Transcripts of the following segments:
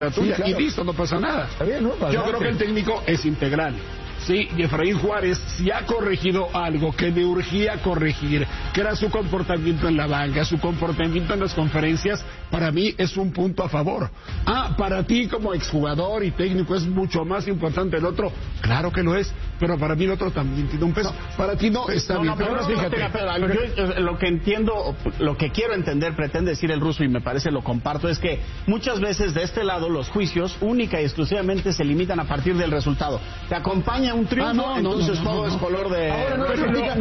tuya, claro. Y listo, no pasa nada. Está bien, ¿no? Yo creo que el técnico es integral. Sí, y Efraín Juárez sí ha corregido algo que le urgía corregir, que era su comportamiento en la banca, su comportamiento en las conferencias. Para mí es un punto a favor. Para ti como exjugador y técnico es mucho más importante el otro. Claro que lo es, pero para mí el otro también tiene un peso. Para ti no, está bien. Pero fíjate, lo que entiendo, lo que quiero entender, pretende decir el ruso, y me parece lo comparto, es que muchas veces de este lado los juicios única y exclusivamente se limitan a partir del resultado. Te acompaña un triunfo, entonces todo es color de... Ahora no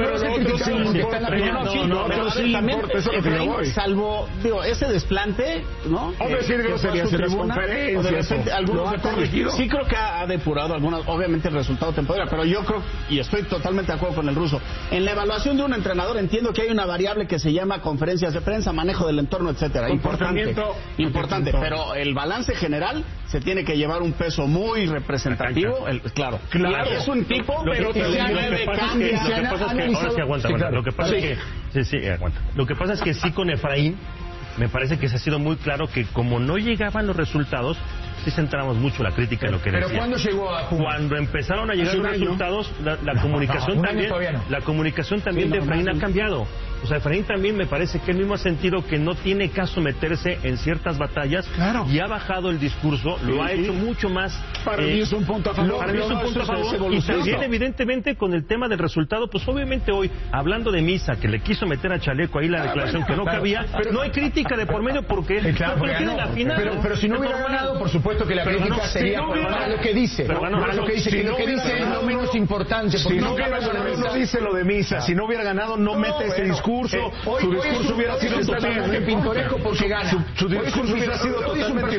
Efraín, salvo, digo, ese desplante, ¿no? O decir groserías en las conferencias. De repente, algunos corregido. Sí creo que ha depurado algunas, obviamente el resultado te empodera, pero yo creo, y estoy totalmente de acuerdo con el ruso, en la evaluación de un entrenador entiendo que hay una variable que se llama conferencias de prensa, manejo del entorno, etcétera. Importante, pero el balance general se tiene que llevar un peso muy representativo, claro. Es un tipo, pero que se mueve, cambia. Lo que pasa es que sí, con Efraín me parece que se ha sido muy claro que como no llegaban los resultados, sí centramos mucho la crítica en lo que decía. ¿Pero cuándo llegó a Pumas? Cuando empezaron a llegar los resultados, la comunicación la comunicación también de Efraín ha cambiado. O sea, Efraín también me parece que él mismo ha sentido que no tiene caso meterse en ciertas batallas y ha bajado el discurso, lo ha hecho mucho más... Para mí es un punto a favor. Para mí es un punto a favor. Y también, evidentemente, con el tema del resultado, pues obviamente hoy, hablando de Misa, que le quiso meter a Chaleco ahí la declaración que no cabía, pero no hay crítica de por medio porque tiene la final. Pero si no hubiera ganado, por supuesto que la crítica sería para lo que dice. Para lo que dice, que lo que dice es lo menos importante. Si no dice lo de Misa, si no hubiera ganado, no mete ese discurso. Su discurso hubiera sido totalmente pintoresco porque gana. Su discurso hubiera sido totalmente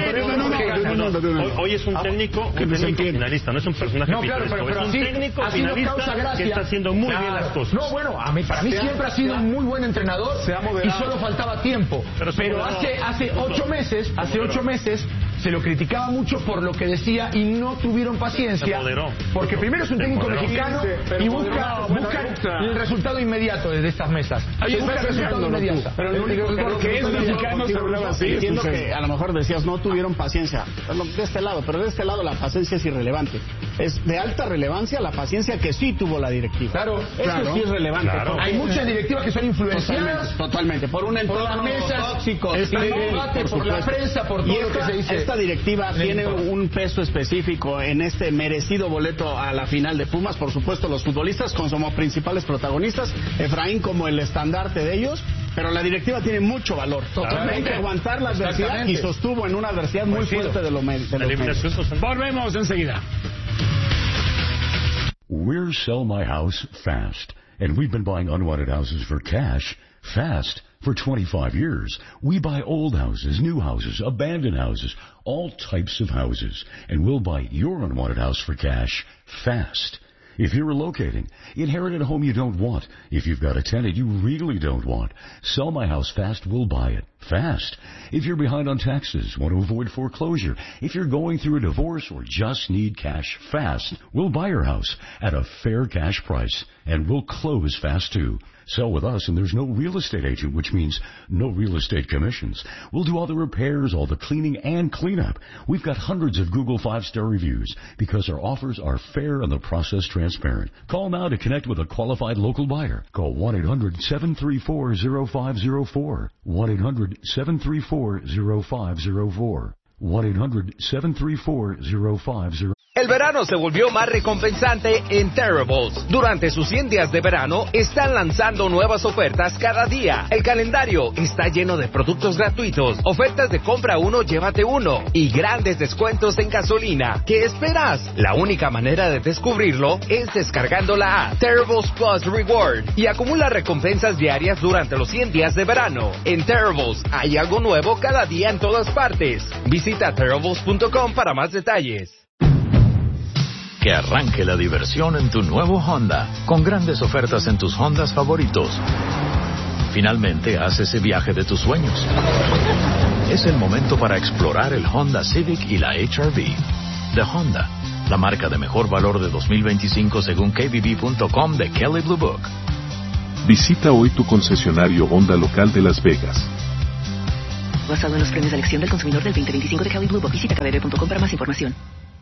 Hoy es un técnico finalista, no es un personaje pintoresco. Es un técnico finalista que está haciendo muy bien las cosas. No, bueno, para mí siempre ha sido un muy buen entrenador y solo faltaba tiempo. Pero hace 8 meses se lo criticaba mucho por lo que decía y no tuvieron paciencia. Porque primero es un técnico mexicano y busca el resultado inmediato desde estas mesas. Busca el resultado inmediato. Pero lo único porque es mexicano se hablaba así. Entiendo que a lo mejor decías no tuvieron paciencia de este lado, pero de este lado la paciencia es irrelevante. Es de alta relevancia la paciencia que sí tuvo la directiva. Claro. Sí es relevante. Hay muchas directivas que son influenciadas totalmente por un entorno tóxico, por la prensa, por todo lo que se dice. Esta directiva tiene un peso específico en este merecido boleto a la final de Pumas. Por supuesto, los futbolistas como principales protagonistas, Efraín como el estandarte de ellos, pero la directiva tiene mucho valor. Hay que aguantar la adversidad y sostuvo en una adversidad muy fuerte de lo medios. Volvemos enseguida. We're Sell My House Fast, and we've been buying unwanted houses for cash fast for 25 years. We buy old houses, new houses, abandoned houses, all types of houses, and we'll buy your unwanted house for cash fast. If you're relocating, inherit a home you don't want. If you've got a tenant you really don't want, Sell My House Fast will buy it fast. If you're behind on taxes, want to avoid foreclosure, if you're going through a divorce or just need cash fast, we'll buy your house at a fair cash price, and we'll close fast too. Sell with us and there's no real estate agent, which means no real estate commissions. We'll do all the repairs, all the cleaning and cleanup. We've got hundreds of Google 5-star reviews because our offers are fair and the process transparent. Call now to connect with a qualified local buyer. Call 1-800-734-0504. 1-800-734-0504. 1-800-734-0504. El verano se volvió más recompensante en Terribles. Durante sus 100 días de verano, están lanzando nuevas ofertas cada día. El calendario está lleno de productos gratuitos, ofertas de compra uno, llévate uno, y grandes descuentos en gasolina. ¿Qué esperas? La única manera de descubrirlo es descargando la app Terribles Plus Reward y acumula recompensas diarias durante los 100 días de verano. En Terribles hay algo nuevo cada día en todas partes. Visita Terribles.com para más detalles. Que arranque la diversión en tu nuevo Honda, con grandes ofertas en tus Hondas favoritos. Finalmente, haz ese viaje de tus sueños. Es el momento para explorar el Honda Civic y la HR-V. De Honda, la marca de mejor valor de 2025 según KBB.com de Kelley Blue Book. Visita hoy tu concesionario Honda local de Las Vegas. basado en los premios de elección del consumidor del 2025 de Kelley Blue Book. Visita kbb.com para más información.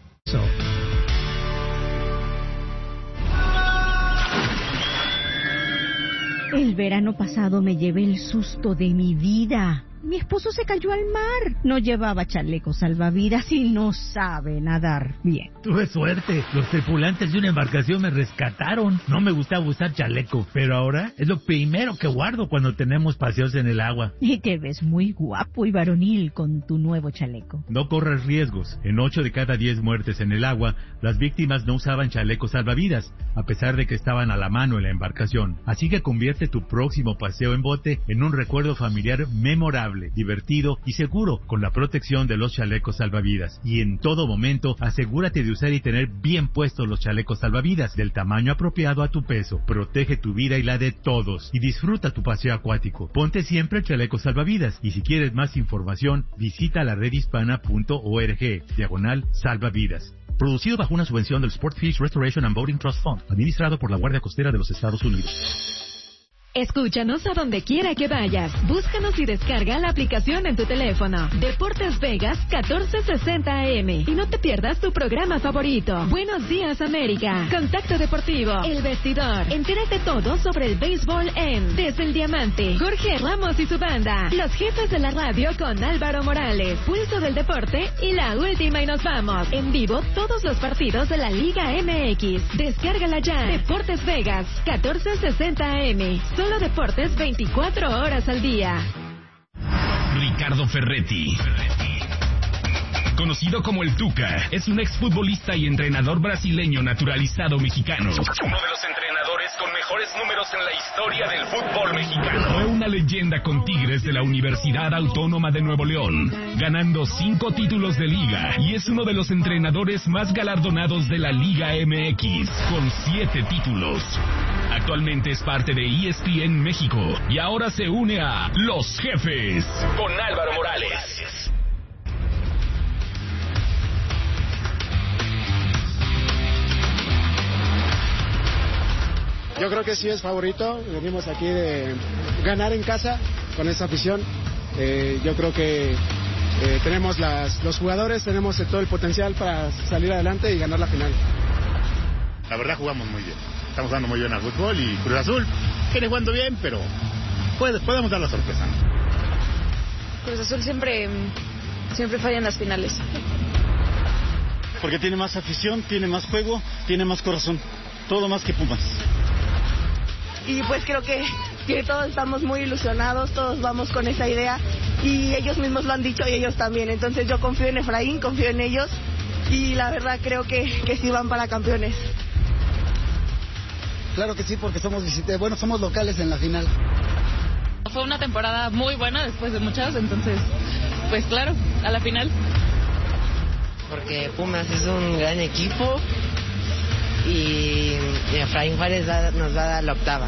El verano pasado me llevé el susto de mi vida. Mi esposo se cayó al mar. No llevaba chaleco salvavidas y no sabe nadar bien. Tuve suerte. Los tripulantes de una embarcación me rescataron. No me gustaba usar chaleco, pero ahora es lo primero que guardo cuando tenemos paseos en el agua. Y te ves muy guapo y varonil con tu nuevo chaleco. No corras riesgos. En 8 de cada 10 muertes en el agua, las víctimas no usaban chalecos salvavidas, a pesar de que estaban a la mano en la embarcación. Así que convierte tu próximo paseo en bote en un recuerdo familiar memorable, divertido y seguro con la protección de los chalecos salvavidas. Y en todo momento, asegúrate de usar y tener bien puestos los chalecos salvavidas del tamaño apropiado a tu peso. Protege tu vida y la de todos y disfruta tu paseo acuático. Ponte siempre el chaleco salvavidas y si quieres más información, visita la redhispana.org/salvavidas. Producido bajo una subvención del Sportfish Restoration and Boating Trust Fund, administrado por la Guardia Costera de los Estados Unidos. Escúchanos a donde quiera que vayas. Búscanos y descarga la aplicación en tu teléfono. Deportes Vegas 1460 AM. Y no te pierdas tu programa favorito. Buenos Días América. Contacto Deportivo. El Vestidor. Entérate todo sobre el béisbol en Desde el Diamante. Jorge Ramos y su banda. Los jefes de la radio con Álvaro Morales. Pulso del Deporte y la última y nos vamos. En vivo todos los partidos de la Liga MX. Descárgala ya. Deportes Vegas 1460 AM. Solo deportes 24 horas al día. Ricardo Ferretti, conocido como el Tuca, es un exfutbolista y entrenador brasileño naturalizado mexicano. Uno de los entrenadores con mejores números en la historia del fútbol mexicano. Fue una leyenda con Tigres de la Universidad Autónoma de Nuevo León, ganando 5 títulos de liga, y es uno de los entrenadores más galardonados de la Liga MX, con 7 títulos. Actualmente es parte de ESPN México y ahora se une a Los Jefes con Álvaro Morales. Yo creo que sí es favorito. Venimos aquí de ganar en casa con esta afición. Yo creo que tenemos los jugadores, tenemos todo el potencial para salir adelante y ganar la final. La verdad jugamos muy bien. Estamos jugando muy bien al fútbol y Cruz Azul viene jugando bien, pero podemos dar la sorpresa. Cruz Azul siempre falla en las finales. Porque tiene más afición, tiene más juego, tiene más corazón. Todo más que Pumas. Y pues creo que todos estamos muy ilusionados, todos vamos con esa idea y ellos mismos lo han dicho y ellos también. Entonces yo confío en Efraín, confío en ellos y la verdad creo que sí van para campeones. Claro que sí, porque somos locales en la final. Fue una temporada muy buena después de muchas, entonces, pues claro, a la final. Porque Pumas es un gran equipo y Efraín Juárez nos va a dar la octava.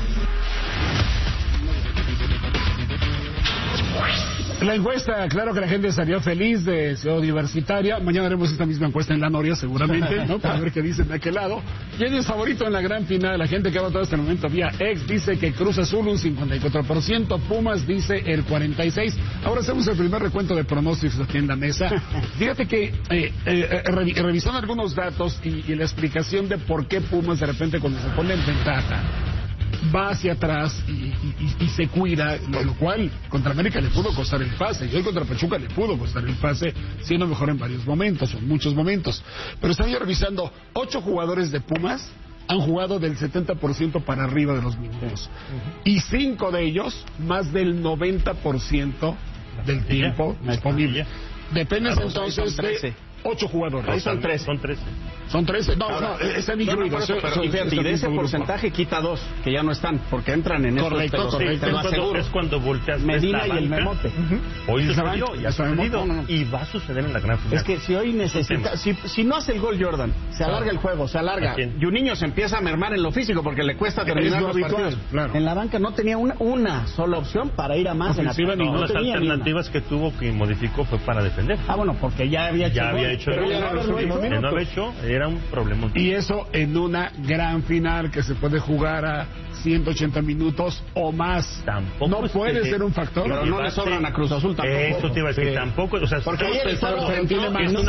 La encuesta, claro que la gente estaría feliz de Ciudad Universitaria. Mañana haremos esta misma encuesta en La Noria, seguramente, ¿no? Para ver qué dicen de aquel lado. ¿Quién es favorito en la gran final? La gente que ha votado hasta el momento vía X dice que Cruz Azul un 54%, Pumas dice el 46%. Ahora hacemos el primer recuento de pronósticos aquí en la mesa. Fíjate que revisando algunos datos y la explicación de por qué Pumas de repente cuando se pone en ventaja va hacia atrás y se cuida, lo cual contra América le pudo costar el pase, y hoy contra Pachuca le pudo costar el pase, siendo mejor en varios momentos, o en muchos momentos. Pero estaba yo revisando, 8 jugadores de Pumas han jugado del 70% para arriba de los minutos, y 5 de ellos más del 90% del tiempo disponible. Dependes entonces de 8 jugadores. Ahí son 13. Son 13. No, están incluidos. Y de ese porcentaje quita 2, que ya no están, porque entran en correcto, correcto. Es cuando volteas Medina y el Memote. Hoy sucedió, ya ha sucedido, y va a suceder en la gran final. Es que si hoy necesita, si no hace el gol Jordan, se alarga el juego, se alarga. Y un niño se empieza a mermar en lo físico porque le cuesta terminar los partidos. Claro. En la banca no tenía una sola opción para ir a más en la ofensiva. Las alternativas que tuvo, que modificó, fue para defender. Bueno, porque ya había hecho el gol. Pero ya no había hecho, genera un problema. Y eso en una gran final que se puede jugar a 180 minutos o más. Tampoco no puede ser un factor. Pero no le sobran a Cruz Azul tampoco. Eso te iba a decir, tampoco. O sea, porque ayer el Toro tiene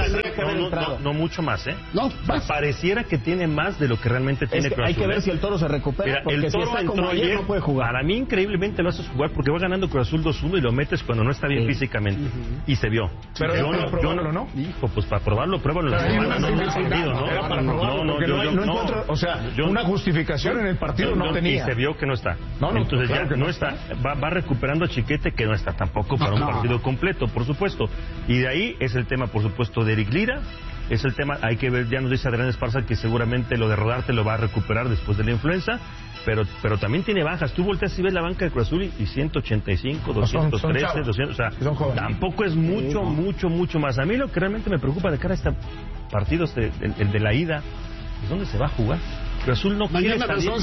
más. No mucho más, ¿eh? No, más. Pareciera que tiene más de lo que realmente tiene Cruz Azul. Hay que ver si el Toro se recupera. Mira, porque el Toro si está como ayer no puede jugar. Para mí, increíblemente lo haces jugar porque va ganando Cruz Azul 2-1 y lo metes cuando no está bien físicamente. Y se vio. Pero yo no. Hijo, pues para probarlo, pruébalo en la semana. No tiene sentido, ¿no? Era para probarlo, no encuentro, o sea, una justificación en el partido no tenía. Y se vio que no está. Entonces claro ya no está. Va recuperando a Chiquete, que no está tampoco para un partido completo, por supuesto. Y de ahí es el tema, por supuesto, de Eric Lira. Es el tema, hay que ver, ya nos dice Adrián Esparza que seguramente lo de Rodarte lo va a recuperar después de la influenza. Pero también tiene bajas. Tú volteas y ves la banca de Cruz Azul y 185, 213, 200, o sea, tampoco es mucho más. A mí lo que realmente me preocupa de cara a este partido, el de la ida, es dónde se va a jugar. Cruz Azul no quiere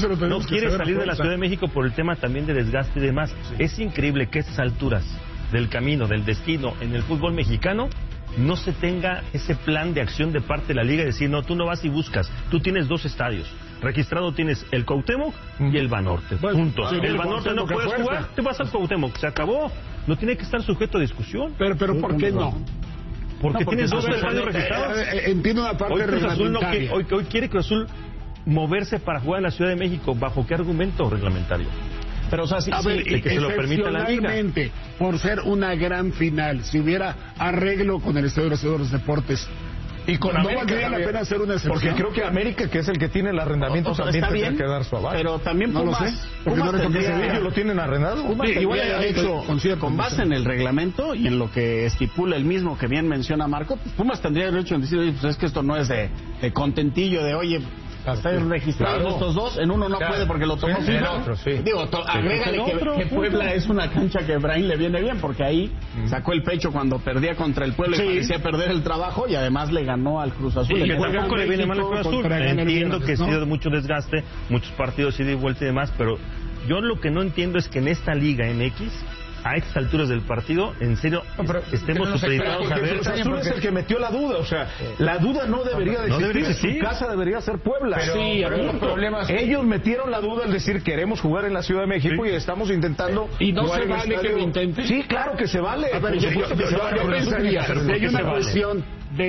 salir de la Ciudad de México por el tema también de desgaste y demás. Sí. Es increíble que a estas alturas del camino, del destino en el fútbol mexicano no se tenga ese plan de acción de parte de la liga, decir, no, tú no vas y buscas, tú tienes 2 estadios. Registrado tienes el Cuauhtémoc y el Banorte. Punto. Sí, el Banorte no puedes jugar, te vas al Cuauhtémoc. Se acabó. No tiene que estar sujeto a discusión. Pero ¿por qué no? Porque tienes 2 estadios registrados. Entiendo una parte reglamentaria. Hoy quiere Cruz Azul moverse para jugar en la Ciudad de México. ¿Bajo qué argumento reglamentario? Pero, o sea, de que se lo permita la liga. Por ser una gran final, si hubiera arreglo con el Estadio de los Deportes, y con no valdría la pena hacer una excepción. Porque creo que América, que es el que tiene el arrendamiento, también tiene que dar su aval. Pero también no lo sé. Porque ellos lo tienen arrendado. Igual ha hecho con base en el reglamento y en lo que estipula el mismo que bien menciona Marco, pues Pumas tendría derecho en decir, oye, pues es que esto no es de contentillo, de oye, están registrados estos 2, en uno no puede porque lo tomó en otro, Digo, agrégale que Puebla es una cancha que a Efraín le viene bien porque ahí sacó el pecho cuando perdía contra el Puebla y parecía perder el trabajo y además le ganó al Cruz Azul. Y que tampoco le viene mal al Cruz Azul. Entiendo que ha sido de mucho desgaste, muchos partidos ida y vuelta y demás, pero yo lo que no entiendo es que en esta Liga MX, a estas alturas del partido, en serio, estemos supeditados a ver. Cruz Azul es el que metió la duda, o sea, la duda no debería de existir. Su casa debería ser Puebla. Pero problemas. Ellos metieron la duda al decir queremos jugar en la Ciudad de México y estamos intentando. Y no se vale que lo intenten. Sí, claro que se vale. A ver, yo pensaría que hay una cuestión de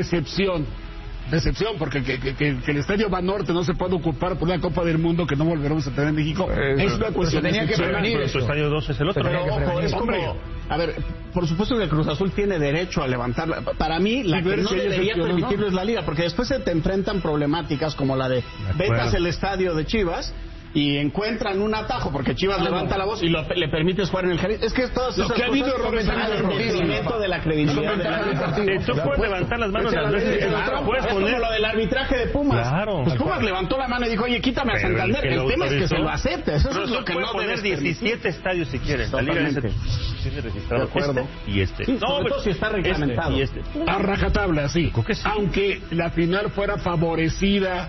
decepción, porque que el Estadio Banorte no se puede ocupar por una Copa del Mundo que no volveremos a tener en México, es una cuestión tenía que prevenir. Pero su Estadio 2 es el otro. Pero ojo, es como, a ver, por supuesto que el Cruz Azul tiene derecho a levantarla. Para mí, la que no debería permitirlo es la Liga, porque después se te enfrentan problemáticas como la de vetas el estadio de Chivas y encuentran un atajo porque Chivas levanta la voz y le permites jugar en el jardín. Es que todas esas cosas son el detrimento de la credibilidad del partido. Tú puedes levantar las manos las veces que puedes poner. Es como lo del arbitraje de Pumas. Claro. Pues Pumas levantó la mano y dijo, oye, quítame a Santander. El tema es que se lo acepte. Eso es lo que no poner 17 estadios si quieres. La Liga tiene registrado y este. No, pero si está reglamentado. A rajatabla, sí. Aunque la final fuera favorecida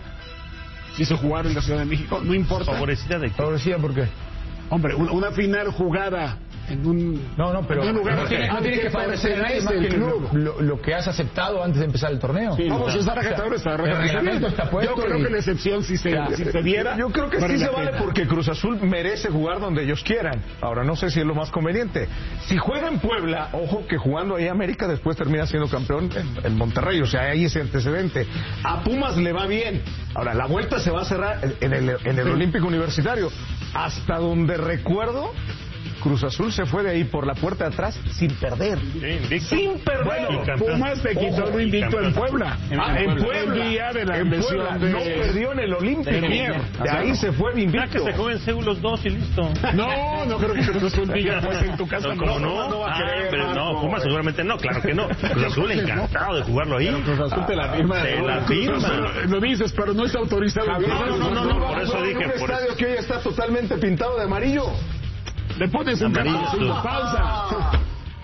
si se jugara en la Ciudad de México, no importa. ¿Favorecida de qué? ¿Favorecida por qué? Hombre, una final jugada en un pero en un lugar no tiene que favorecer a nadie más que el club. Lo que has aceptado antes de empezar el torneo. Sí, vamos, está rajatable, está rajatable. El reglamento está puesto. Yo creo que la excepción si se diera. Yo creo que sí se vale porque Cruz Azul merece jugar donde ellos quieran. Ahora, no sé si es lo más conveniente. Si juega en Puebla, ojo que jugando ahí América después termina siendo campeón en Monterrey. O sea, hay ese antecedente. A Pumas le va bien. Ahora, la vuelta se va a cerrar en el Olímpico Universitario. Hasta donde recuerdo, Cruz Azul se fue de ahí por la puerta de atrás sin perder. Sin perder. Bueno, Pumas te quitó un invicto en Puebla. En Puebla. No perdió en el Olímpico. De ahí se fue invicto. Ya que se jueguen Seúl los 2 y listo. No creo que Cruz Azul diga, pues en tu casa no va a querer. No, Pumas seguramente no, claro que no. Cruz Azul encantado de jugarlo ahí. Cruz Azul te la firma. Te la firma. Lo dices, pero no está autorizado. No, por eso dije. Un estadio que hoy está totalmente pintado de amarillo. Le pones un pausa.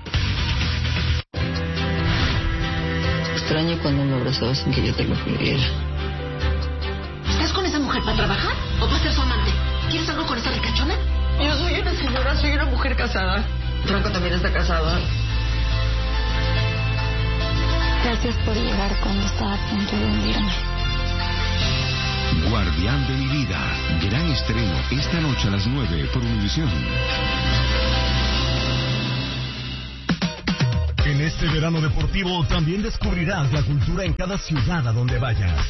Extraño cuando me abrazabas sin que yo te lo pidiera. ¿Estás con esa mujer para trabajar o para ser su amante? ¿Quieres algo con esa ricachona? Yo soy una señora, soy una mujer casada. Franco también está casado. Gracias por llegar cuando estaba a punto de hundirme. Guardián de mi vida. Gran estreno esta noche a las 9 por Univisión. En este verano deportivo también descubrirás la cultura en cada ciudad a donde vayas.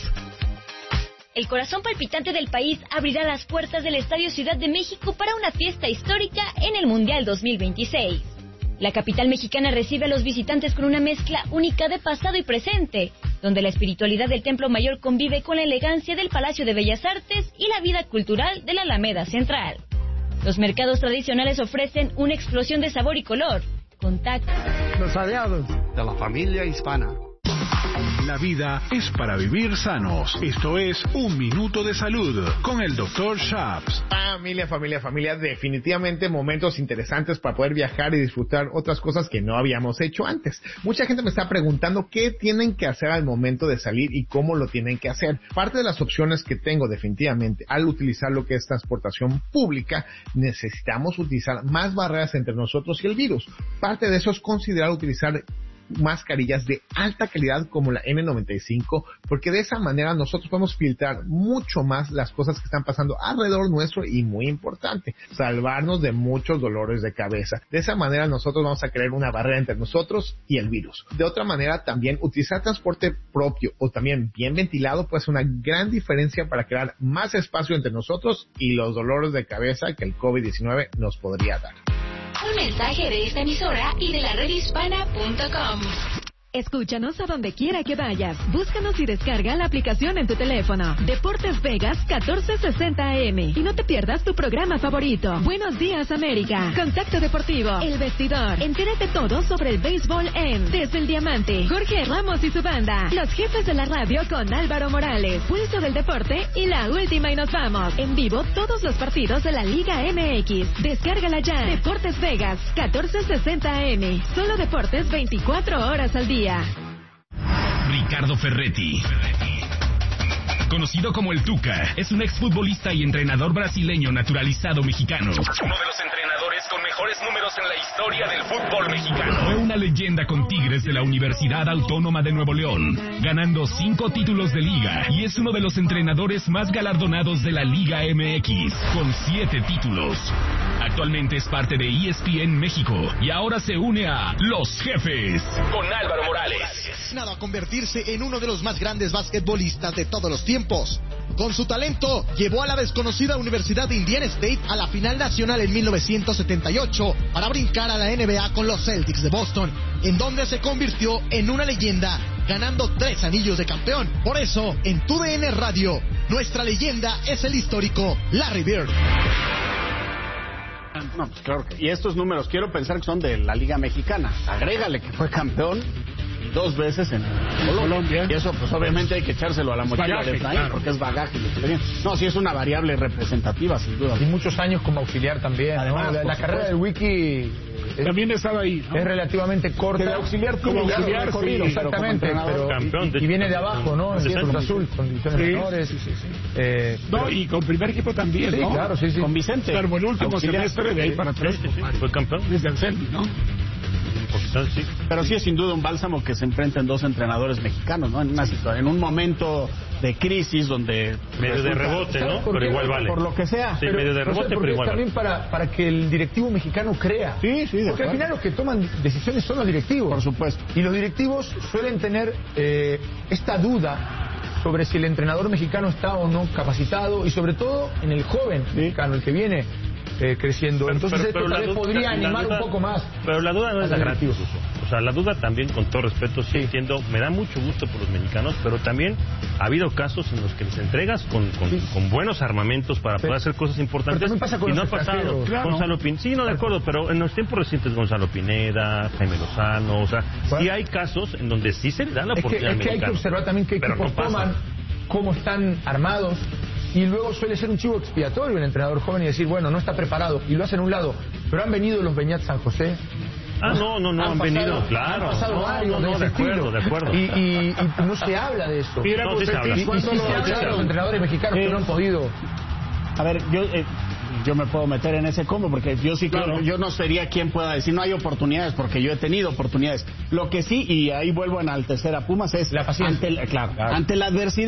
El corazón palpitante del país abrirá las puertas del Estadio Ciudad de México para una fiesta histórica en el Mundial 2026. La capital mexicana recibe a los visitantes con una mezcla única de pasado y presente, donde la espiritualidad del Templo Mayor convive con la elegancia del Palacio de Bellas Artes y la vida cultural de la Alameda Central. Los mercados tradicionales ofrecen una explosión de sabor y color. Contacto. Los aliados de la familia hispana. La vida es para vivir sanos. Esto es Un Minuto de Salud con el Dr. Shaps. Familia, definitivamente momentos interesantes para poder viajar y disfrutar otras cosas que no habíamos hecho antes. Mucha gente me está preguntando qué tienen que hacer al momento de salir y cómo lo tienen que hacer. Parte de las opciones que tengo definitivamente al utilizar lo que es transportación pública, necesitamos utilizar más barreras entre nosotros y el virus. Parte de eso es considerar utilizar mascarillas de alta calidad como la N95, porque de esa manera nosotros podemos filtrar mucho más las cosas que están pasando alrededor nuestro y, muy importante, salvarnos de muchos dolores de cabeza. De esa manera nosotros vamos a crear una barrera entre nosotros y el virus. De otra manera, también utilizar transporte propio o también bien ventilado puede ser una gran diferencia para crear más espacio entre nosotros y los dolores de cabeza que el COVID-19 nos podría dar. Un mensaje de esta emisora y de la redhispana.com. Escúchanos a donde quiera que vayas. Búscanos y descarga la aplicación en tu teléfono. Deportes Vegas 1460 AM. Y no te pierdas tu programa favorito. Buenos días, América. Contacto Deportivo. El Vestidor. Entérate todo sobre el béisbol en Desde el Diamante. Jorge Ramos y su banda. Los jefes de la radio con Álvaro Morales. Pulso del Deporte y la última y nos vamos. En vivo todos los partidos de la Liga MX. Descárgala ya. Deportes Vegas 1460 AM. Solo deportes 24 horas al día. Ricardo Ferretti, conocido como el Tuca, es un exfutbolista y entrenador brasileño naturalizado mexicano. Uno de los entrenadores con mejores números en la historia del fútbol mexicano. Fue una leyenda con Tigres de la Universidad Autónoma de Nuevo León, ganando 5 títulos de liga, y es uno de los entrenadores más galardonados de la Liga MX, con 7 títulos. Actualmente es parte de ESPN México y ahora se une a Los Jefes con Álvaro Morales. Nada a convertirse en uno de los más grandes basquetbolistas de todos los tiempos. Con su talento, llevó a la desconocida Universidad de Indiana State a la final nacional en 1978 para brincar a la NBA con los Celtics de Boston, en donde se convirtió en una leyenda, ganando 3 anillos de campeón. Por eso, en TUDN Radio, nuestra leyenda es el histórico Larry Bird. No, pues claro. Y estos números quiero pensar que son de la Liga Mexicana. Agrégale que fue campeón 2 veces en Colombia. Y eso, pues obviamente hay que echárselo a la mochila de Efraín, claro, porque es bagaje y experiencia. No, sí es una variable representativa, sin duda. Y muchos años como auxiliar también. Además, la carrera del Wiki también estaba ahí, ¿no? Es relativamente corta. De auxiliar, como auxiliar, recorrido, sí, exactamente. Pero campeón y viene de abajo, ¿no? En Cruz Azul, con divisiones menores. No, y con primer equipo también, sí, ¿no? Claro, sí. Con Vicente. Salvo el último semestre, de ahí para atrás. Fue campeón. Desde Anselmi, ¿no? Sí. Pero sí es sin duda un bálsamo que se enfrenten 2 entrenadores mexicanos, ¿no? En un momento de crisis donde medio de rebote, ¿no? Pero igual vale. Por lo que sea. Sí, medio de rebote, pero igual también vale. para que el directivo mexicano crea. Sí, porque al final los que toman decisiones son los directivos. Por supuesto. Y los directivos suelen tener esta duda sobre si el entrenador mexicano está o no capacitado, y sobre todo en el joven mexicano, el que viene creciendo. Entonces esto tal vez podría animar un poco más. Pero la duda no es gratis. O sea, la duda también, con todo respeto, sí entiendo, me da mucho gusto por los mexicanos, pero también ha habido casos en los que les entregas con buenos armamentos para poder hacer cosas importantes. Pero también pasa con y no los ha pasado. Claro. Gonzalo Pineda, sí, no, de acuerdo, pero en los tiempos recientes Gonzalo Pineda, Jaime Lozano, o sea, sí hay casos en donde sí se le da la oportunidad al mexicano. Hay que observar también qué equipos toman, cómo están armados. Y luego suele ser un chivo expiatorio el entrenador joven y decir, bueno, no está preparado, y lo hacen a un lado. Pero han venido los Beñat San José. No, han venido, claro. Han pasado varios de acuerdo. Y no se habla de eso. Sí se habla. Y sí se habla de los entrenadores mexicanos que no han podido. A ver, yo me puedo meter en ese combo, porque yo sí creo, yo no sería quien pueda decir no hay oportunidades, porque yo he tenido oportunidades. Lo que sí, y ahí vuelvo a enaltecer a Pumas, es la paciencia. Ante la adversidad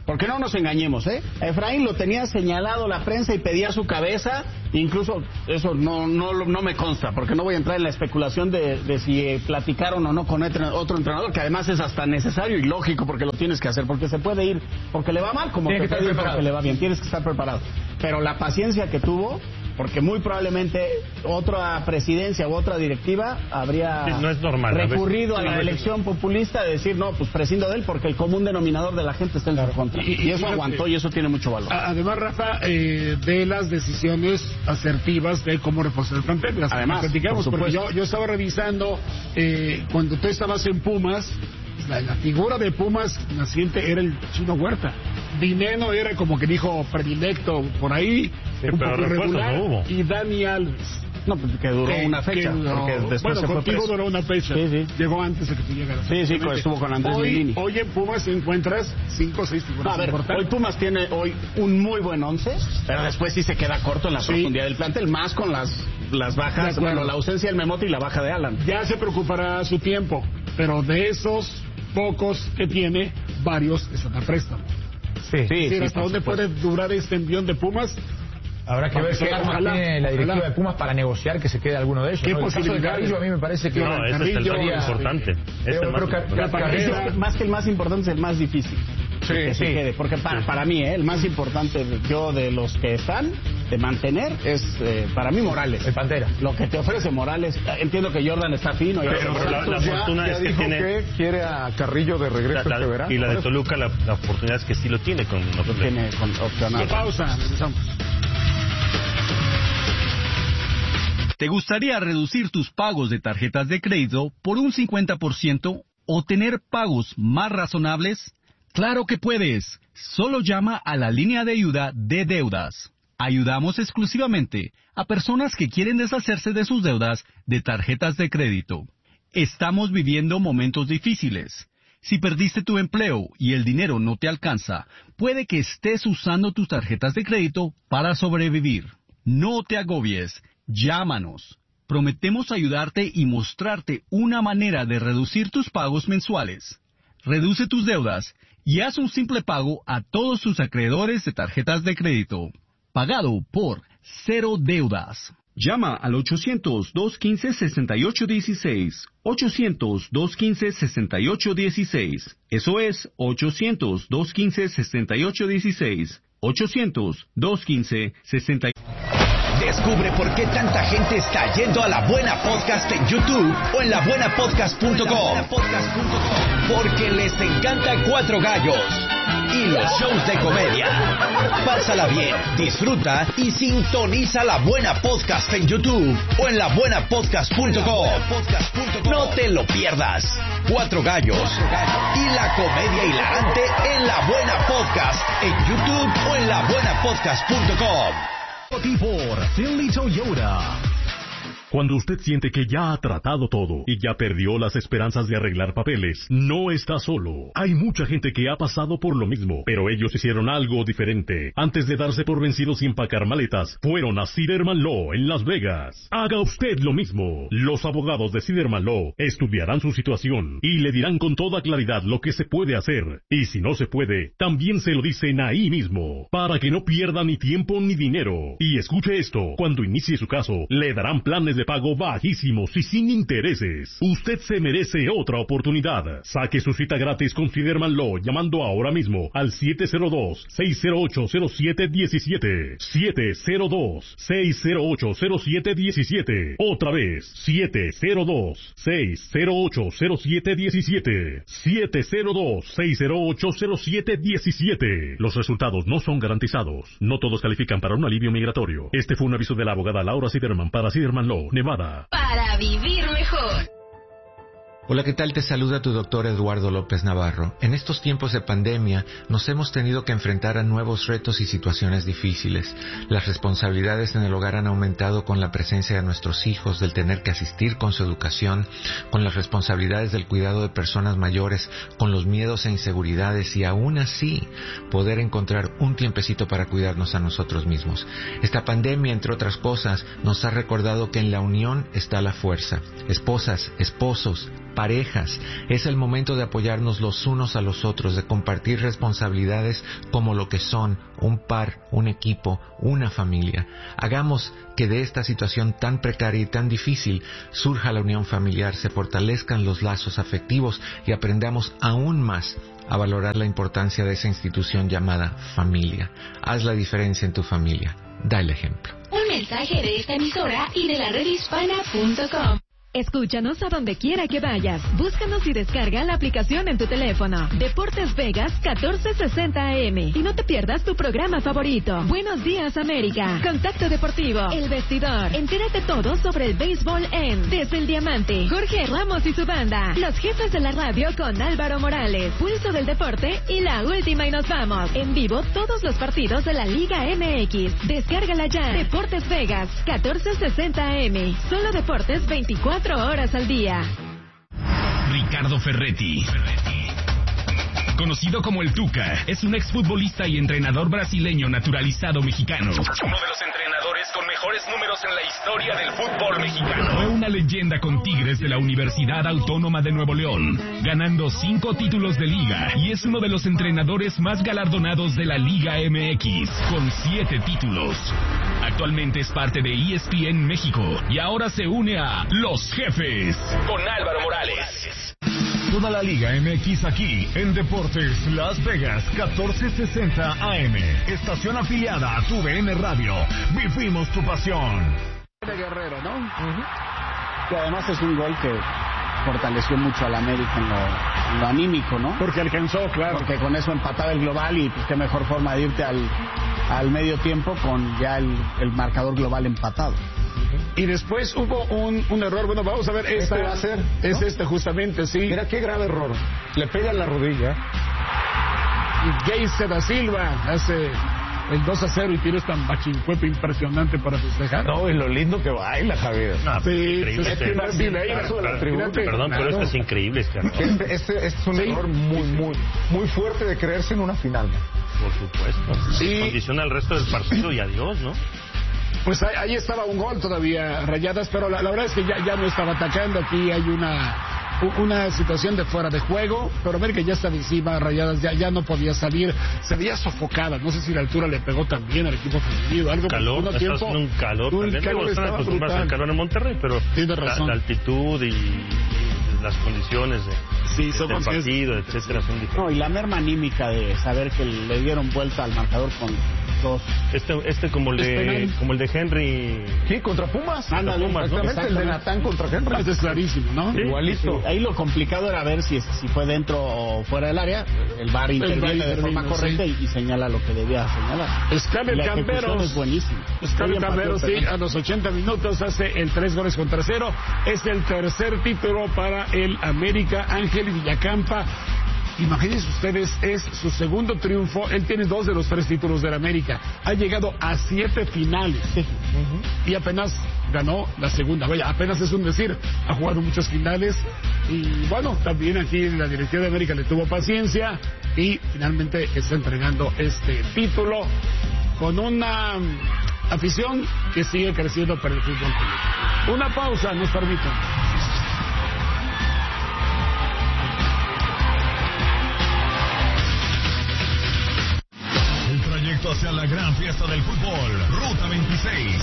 Porque no nos engañemos, Efraín lo tenía señalado la prensa y pedía su cabeza, incluso eso no me consta, porque no voy a entrar en la especulación de si platicaron o no con otro entrenador, que además es hasta necesario y lógico, porque lo tienes que hacer, porque se puede ir, porque le va mal, como te puede ir porque le va bien, tienes que estar preparado. Pero la paciencia que tuvo, porque muy probablemente otra presidencia u otra directiva habría no es normal, recurrido a la elección populista de decir, no, pues prescindo de él porque el común denominador de la gente está en su contra. Y eso aguantó y eso tiene mucho valor. Además, Rafa, de las decisiones asertivas de cómo reforzar el plantel. Además, platicamos, porque yo estaba revisando cuando tú estabas en Pumas, la figura de Pumas naciente era el Chino Huerta. Dineno era como que dijo predilecto por ahí, un poco irregular, no hubo. Y Dani Alves. No, pues que duró una fecha. Contigo duró una fecha. Sí. Llegó antes de que tú llegaras. Sí, estuvo con Andrés Lilini. Hoy en Pumas encuentras 5 o 6 figuras importantes. Hoy Pumas tiene un muy buen 11, pero después sí se queda corto en la profundidad del plantel, más con las bajas, la ausencia del Memote y la baja de Alan. Ya se preocupará a su tiempo, pero de esos pocos que tiene, varios están a préstamo. ¿Hasta dónde puede durar este envión de Pumas? Habrá que ver qué armas tiene la directiva de Pumas para negociar que se quede alguno de ellos. ¿Qué posibilidad de Carrillo? A mí me parece que... No, ese es el más importante. Más que el más importante es el más difícil. Que se quede, porque para mí, el más importante de los que están, de mantener, es para mí Morales. El Pantera. Lo que te ofrece Morales, entiendo que Jordan está fino. Pero la fortuna es que dijo que quiere a Carrillo de regreso este verano. Y la de Toluca, la oportunidad es que sí lo tiene con opcional. Pausa, regresamos. ¿Te gustaría reducir tus pagos de tarjetas de crédito por un 50% o tener pagos más razonables? ¡Claro que puedes! Solo llama a la línea de ayuda de deudas. Ayudamos exclusivamente a personas que quieren deshacerse de sus deudas de tarjetas de crédito. Estamos viviendo momentos difíciles. Si perdiste tu empleo y el dinero no te alcanza, puede que estés usando tus tarjetas de crédito para sobrevivir. No te agobies. Llámanos. Prometemos ayudarte y mostrarte una manera de reducir tus pagos mensuales. Reduce tus deudas y haz un simple pago a todos tus acreedores de tarjetas de crédito. Pagado por Cero Deudas. Llama al 800-215-6816. 800-215-6816. Eso es 800-215-6816. 800-215-6816. Descubre por qué tanta gente está yendo a La Buena Podcast en YouTube o en labuenapodcast.com. Porque les encanta Cuatro Gallos y los shows de comedia. Pásala bien, disfruta y sintoniza La Buena Podcast en YouTube o en labuenapodcast.com. No te lo pierdas. Cuatro Gallos y la comedia hilarante en La Buena Podcast en YouTube o en labuenapodcast.com. Por Finley Toyota. Cuando usted siente que ya ha tratado todo y ya perdió las esperanzas de arreglar papeles, no está solo. Hay mucha gente que ha pasado por lo mismo, pero ellos hicieron algo diferente. Antes de darse por vencidos y empacar maletas, fueron a Siderman Law en Las Vegas. Haga usted lo mismo. Los abogados de Siderman Law estudiarán su situación y le dirán con toda claridad lo que se puede hacer. Y si no se puede, también se lo dicen ahí mismo, para que no pierda ni tiempo ni dinero. Y escuche esto, cuando inicie su caso, le darán planes de pago bajísimos y sin intereses. Usted se merece otra oportunidad. Saque su cita gratis con Siderman Law llamando ahora mismo al 702-608-0717. 702-608-0717. Otra vez, 702-608-0717. 702-608-0717. Los resultados no son garantizados. No todos califican para un alivio migratorio. Este fue un aviso de la abogada Laura Siderman para Siderman Law, Nevada. Para vivir mejor. Hola, ¿qué tal? Te saluda tu doctor Eduardo López Navarro. En estos tiempos de pandemia nos hemos tenido que enfrentar a nuevos retos y situaciones difíciles. Las responsabilidades en el hogar han aumentado con la presencia de nuestros hijos, del tener que asistir con su educación, con las responsabilidades del cuidado de personas mayores, con los miedos e inseguridades y aún así poder encontrar un tiempecito para cuidarnos a nosotros mismos. Esta pandemia, entre otras cosas, nos ha recordado que en la unión está la fuerza. Esposas, esposos, parejas. Es el momento de apoyarnos los unos a los otros, de compartir responsabilidades como lo que son un par, un equipo, una familia. Hagamos que de esta situación tan precaria y tan difícil surja la unión familiar, se fortalezcan los lazos afectivos y aprendamos aún más a valorar la importancia de esa institución llamada familia. Haz la diferencia en tu familia. Da el ejemplo. Un mensaje de esta emisora y de la redhispana.com. Escúchanos a donde quiera que vayas. Búscanos y descarga la aplicación en tu teléfono. Deportes Vegas 1460 AM. Y no te pierdas tu programa favorito. Buenos días, América. Contacto Deportivo. El Vestidor. Entérate todo sobre el béisbol en Desde el Diamante. Jorge Ramos y su banda. Los jefes de la radio con Álvaro Morales. Pulso del Deporte y La Última y Nos Vamos. En vivo todos los partidos de la Liga MX. Descárgala ya. Deportes Vegas 1460 AM. Solo deportes 24 horas al día. Ricardo Ferretti, conocido como el Tuca, es un exfutbolista y entrenador brasileño naturalizado mexicano. Uno de los entrenadores con mejores números en la historia del fútbol mexicano. Fue una leyenda con Tigres de la Universidad Autónoma de Nuevo León, ganando 5 títulos de liga, y es uno de los entrenadores más galardonados de la Liga MX, con 7 títulos. Actualmente es parte de ESPN México y ahora se une a Los Jefes con Álvaro Morales. Toda la Liga MX aquí en Deportes Las Vegas 1460 AM. Estación afiliada a tu VN Radio. Vivimos tu pasión. De Guerrero, ¿no? Que además es un gol que fortaleció mucho a la América en lo anímico, ¿no? Porque alcanzó, claro. Porque con eso empataba el global y pues qué mejor forma de irte al medio tiempo con ya el marcador global empatado. Y después hubo un error. Bueno, vamos a ver. Este va a ser, ¿no? Es justamente, sí. Mira qué grave error. Le pega en la rodilla. Y Geise da Silva hace el 2-0 y tiene esta machincuepe impresionante para festejar. No, y lo lindo que baila, Javier. No, sí, perdón, pero esto es increíble. Este es un error muy fuerte de creerse en una final. Por supuesto. Sí. Condiciona el resto del partido y adiós, ¿no? Pues ahí estaba un gol todavía, Rayadas, pero la verdad es que ya no estaba atacando. Aquí hay una situación de fuera de juego, pero América ya estaba encima, Rayadas ya no podía salir, se veía sofocada. No sé si la altura le pegó también al equipo femenino. Algo calor, un calor también. Están acostumbrados al calor en Monterrey, pero la altitud y las condiciones del partido, etcétera, son diferentes. No, y la merma anímica de saber que le dieron vuelta al marcador con dos. Como el de Henry. Sí, contra Pumas. Ándale, exactamente, el de Natán contra Henry. Este es clarísimo, ¿no? Sí, igualito. Sí. Ahí lo complicado era ver si fue dentro o fuera del área. El VAR interviene de forma correcta y señala lo que debía señalar. Scarlett Camberos es buenísimo. Scarlett Camberos, sí, a los 80 minutos hace el 3-0. Es el tercer título para el América. Ángel Villacampa, imagínense ustedes, es su segundo triunfo. Él tiene 2 de los 3 títulos del América. Ha llegado a 7 finales y apenas ganó la segunda. Vaya, apenas es un decir, ha jugado muchas finales y bueno, también aquí la directiva de América le tuvo paciencia y finalmente está entregando este título con una afición que sigue creciendo para el fútbol. Una pausa, nos permiten. Hacia la gran fiesta del fútbol, Ruta 26.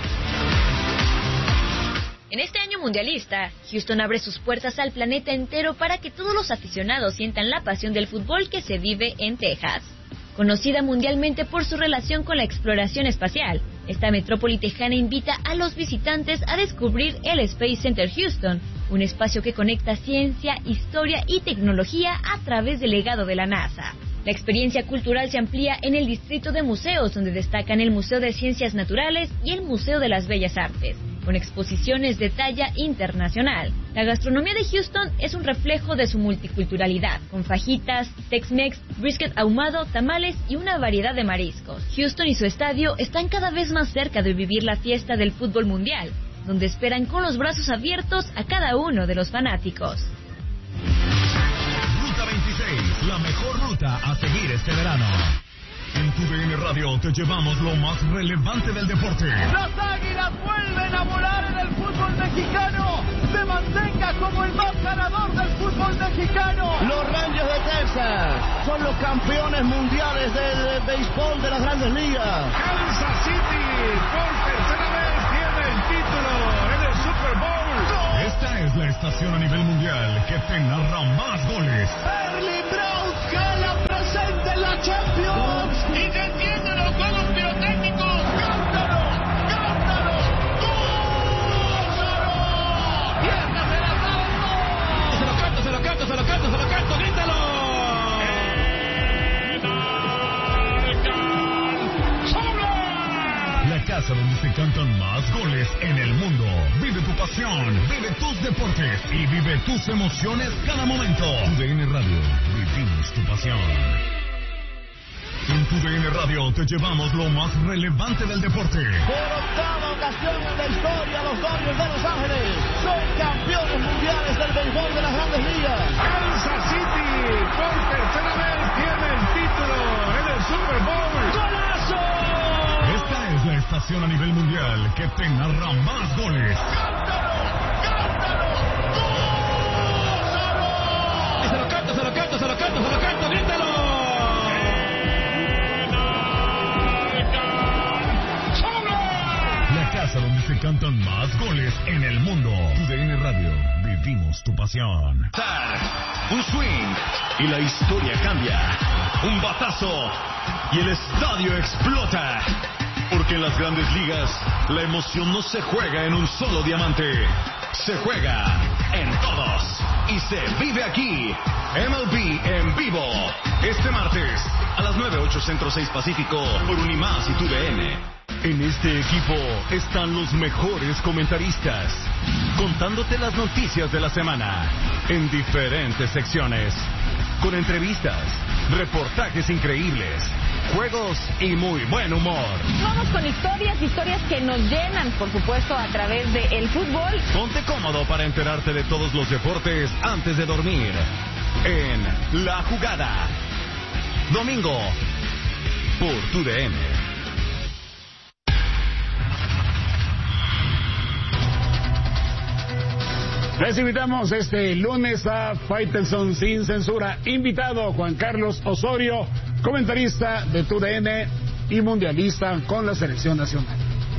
En este año mundialista, Houston abre sus puertas al planeta entero para que todos los aficionados sientan la pasión del fútbol que se vive en Texas. Conocida mundialmente por su relación con la exploración espacial, esta metrópoli tejana invita a los visitantes a descubrir el Space Center Houston, un espacio que conecta ciencia, historia y tecnología a través del legado de la NASA. La experiencia cultural se amplía en el distrito de museos, donde destacan el Museo de Ciencias Naturales y el Museo de las Bellas Artes, con exposiciones de talla internacional. La gastronomía de Houston es un reflejo de su multiculturalidad, con fajitas, Tex-Mex, brisket ahumado, tamales y una variedad de mariscos. Houston y su estadio están cada vez más cerca de vivir la fiesta del fútbol mundial, donde esperan con los brazos abiertos a cada uno de los fanáticos. Ruta 26, la mejor ruta a seguir este verano. En tu DN Radio te llevamos lo más relevante del deporte. Las Águilas vuelven a volar en el fútbol mexicano. Se mantenga como el más ganador del fútbol mexicano. Los Rangers de Texas son los campeones mundiales del béisbol de las Grandes Ligas. Kansas City por tercera vez tiene el título en el Super Bowl. Esta es la estación a nivel mundial que te narra más goles. Erling Braut gana presente en la Champions. Y te entienden los juegos pirotécnicos. ¡Cántalo! ¡Cántalo! ¡Gózalo! ¡Piernas de la mano! ¡Se lo canto, se lo canto, se lo canto, se lo canto! ¡Grítalo! La casa donde se cantan más goles en el mundo. Vive tu pasión, vive tus deportes y vive tus emociones cada momento. TUDN Radio, vivimos tu pasión. En TUDN Radio te llevamos lo más relevante del deporte. Por octava ocasión en la historia, los Dodgers de Los Ángeles son campeones mundiales del béisbol de las Grandes Ligas. Kansas City por tercera vez tiene el título en el Super Bowl. ¡Golazo! Esta es la estación a nivel mundial que te narra más goles. ¡Cántalo! ¡Cántalo! ¡Gózalo! Se lo canto, se lo canto, se lo canto, se lo canto, grítalo. La casa donde se cantan más goles en el mundo. TUDN Radio, vivimos tu pasión. Un swing y la historia cambia. Un batazo y el estadio explota. Porque en las Grandes Ligas la emoción no se juega en un solo diamante. Se juega en todos y se vive aquí. MLB en vivo. Este martes a las 9:08 Centro 6 Pacífico por Unimás y TUDN. En este equipo están los mejores comentaristas, contándote las noticias de la semana en diferentes secciones, con entrevistas, reportajes increíbles, juegos y muy buen humor. Vamos con historias que nos llenan, por supuesto, a través del fútbol. Ponte cómodo para enterarte de todos los deportes antes de dormir en La Jugada. Domingo por TUDN. Les invitamos este lunes a Faitelson Sin Censura. Invitado Juan Carlos Osorio, comentarista de TUDN y mundialista con la selección nacional.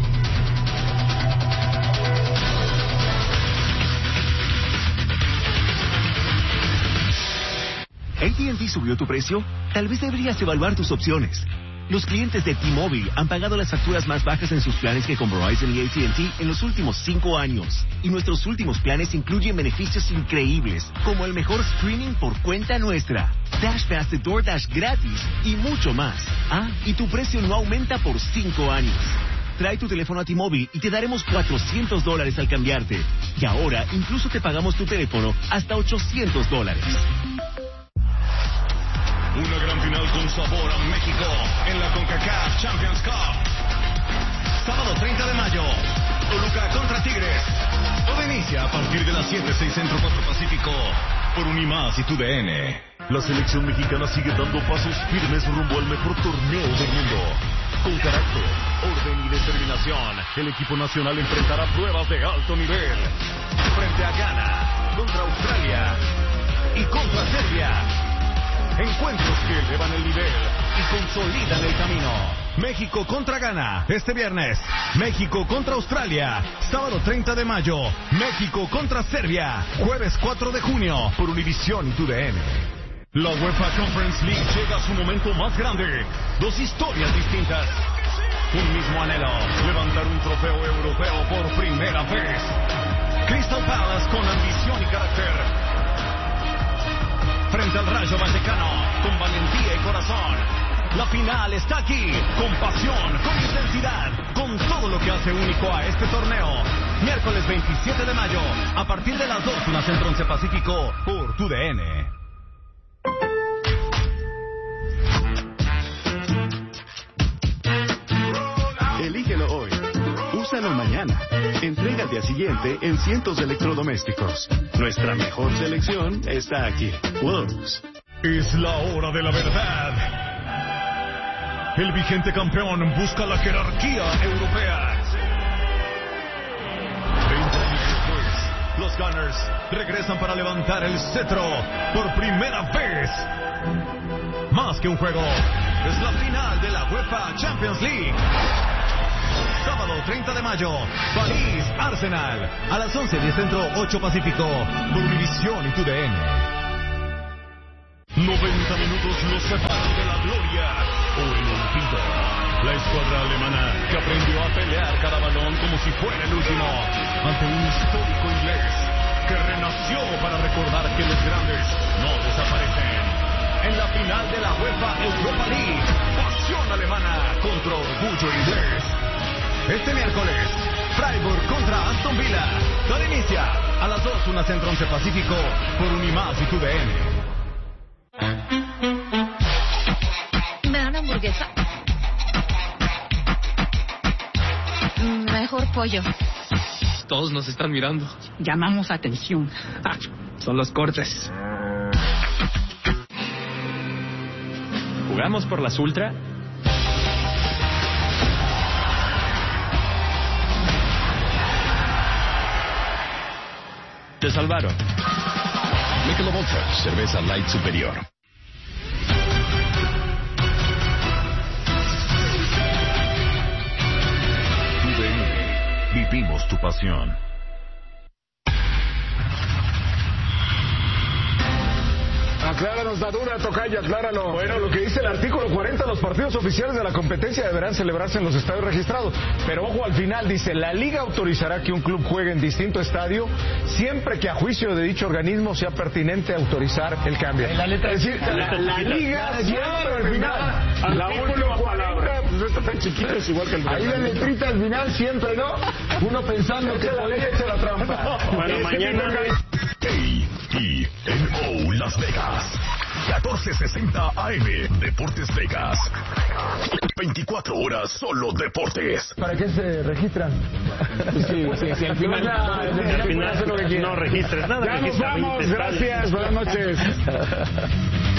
¿AT&T subió tu precio? Tal vez deberías evaluar tus opciones. Los clientes de T-Mobile han pagado las facturas más bajas en sus planes que con Verizon y AT&T en los últimos 5 años. Y nuestros últimos planes incluyen beneficios increíbles, como el mejor streaming por cuenta nuestra, Dash Pass de DoorDash gratis y mucho más. Ah, y tu precio no aumenta por 5 años. Trae tu teléfono a T-Mobile y te daremos $400 al cambiarte. Y ahora incluso te pagamos tu teléfono hasta $800. Una gran final con sabor a México en la CONCACAF Champions Cup. Sábado 30 de mayo, Toluca contra Tigres. Todo inicia a partir de las 7, 6 Centro 4 Pacífico por Unimás y TUDN. La selección mexicana sigue dando pasos firmes rumbo al mejor torneo del mundo. Con carácter, orden y determinación, el equipo nacional enfrentará pruebas de alto nivel. Frente a Ghana, contra Australia y contra Serbia. Encuentros que elevan el nivel y consolidan el camino. México contra Ghana, este viernes. México contra Australia, sábado 30 de mayo. México contra Serbia, jueves 4 de junio, por Univisión y TUDN. La UEFA Conference League llega a su momento más grande. 2 historias distintas. Un mismo anhelo, levantar un trofeo europeo por primera vez. Crystal Palace con ambición y carácter. Frente al Rayo Vallecano, con valentía y corazón. La final está aquí, con pasión, con intensidad, con todo lo que hace único a este torneo. Miércoles 27 de mayo, a partir de las 2, una Centro 11 Pacífico, por TUDN. Elígelo hoy. Úsalo mañana. Entrega al día siguiente en cientos de electrodomésticos. Nuestra mejor selección está aquí. Lowe's. Es la hora de la verdad. El vigente campeón busca la jerarquía europea. 20 años después, los Gunners regresan para levantar el cetro por primera vez. Más que un juego, es la final de la UEFA Champions League. Sábado 30 de mayo, París, Arsenal. A las 11:10 Centro, 8 Pacífico. Por Univisión y TUDN. 90 minutos los separan de la gloria o el olvido. La escuadra alemana que aprendió a pelear cada balón como si fuera el último. Ante un histórico inglés que renació para recordar que los grandes no desaparecen. En la final de la UEFA Europa League, pasión alemana contra orgullo inglés. Este miércoles, Freiburg contra Aston Villa. Todo inicia a las 2, 1 Centro 11 Pacífico, por Unimás y TUDN. ¿Me dan hamburguesa? Mejor pollo. Todos nos están mirando. Llamamos atención. Son los cortes. ¿Jugamos por las Ultra? Te salvaron. Michelob Ultra, cerveza light superior. Vivimos tu pasión. Acláranos, Dadura, tocayo, acláralo. Bueno, lo que dice el artículo 40, los partidos oficiales de la competencia deberán celebrarse en los estadios registrados. Pero ojo, al final dice, la liga autorizará que un club juegue en distinto estadio siempre que a juicio de dicho organismo sea pertinente autorizar el cambio. En la letra, es decir, la liga siempre al final. La última palabra. Pues no está tan chiquito, es igual que el ahí la letrita al final siempre, ¿no? Uno pensando que la ley echa la trampa. Bueno, mañana... AENO Las Vegas 1460 AM Deportes Vegas. 24 horas solo deportes. ¿Para qué se registran? Sí, al final no registres nada. Ya nos vamos, gracias, buenas noches.